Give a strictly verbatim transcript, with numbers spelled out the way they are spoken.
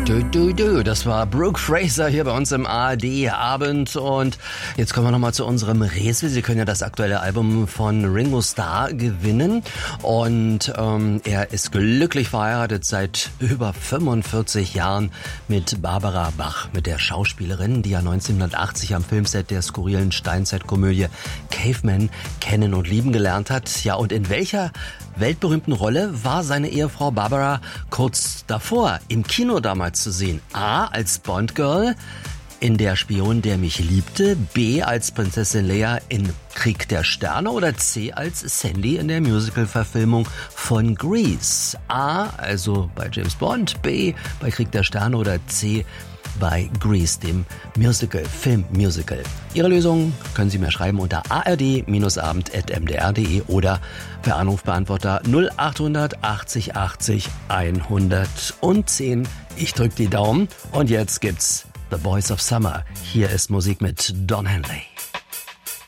Du, du, du, das war Brooke Fraser hier bei uns im A R D-Abend und jetzt kommen wir nochmal zu unserem Rätsel. Sie können ja das aktuelle Album von Ringo Starr gewinnen und ähm, er ist glücklich verheiratet seit über fünfundvierzig Jahren mit Barbara Bach, mit der Schauspielerin, die er neunzehnhundertachtzig am Filmset der skurrilen Steinzeitkomödie Caveman kennen und lieben gelernt hat. Ja, und in welcher weltberühmten Rolle war seine Ehefrau Barbara kurz davor im Kino damals zu sehen? A. als Bond-Girl in Der Spion, der mich liebte, B. als Prinzessin Leia in Krieg der Sterne oder C. als Sandy in der Musical-Verfilmung von Grease? A. also bei James Bond, B. bei Krieg der Sterne oder C. bei Grease, dem Musical, Filmmusical. Ihre Lösung können Sie mir schreiben unter a r d abend at m d r punkt d e oder per Anrufbeantworter null achthundert achtzig achtzig hundertzehn. Ich drück die Daumen und jetzt gibt's The Voice of Summer. Hier ist Musik mit Don Henley.